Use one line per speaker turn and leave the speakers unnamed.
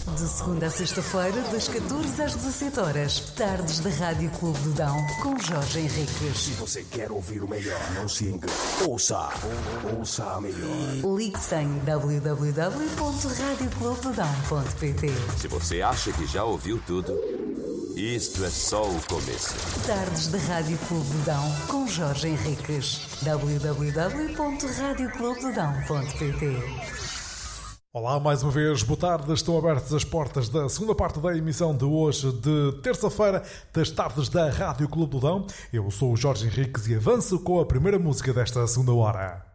De segunda a sexta-feira, das 14 às 17 horas, tardes da Rádio Clube do Dão, com Jorge Henriques.
Se você quer ouvir o melhor, não se engane. Ouça a melhor.
Ligue-se em www.radioclubedodão.pt.
Se você acha que já ouviu tudo, isto é só o começo.
Tardes da Rádio Clube do Dão, com Jorge Henriques. www.radioclubedodão.pt.
Olá, mais uma vez, boa tarde. Estão abertas as portas da segunda parte da emissão de hoje, de terça-feira, das tardes da Rádio Clube do Dão. Eu sou o Jorge Henriques e avanço com a primeira música desta segunda hora.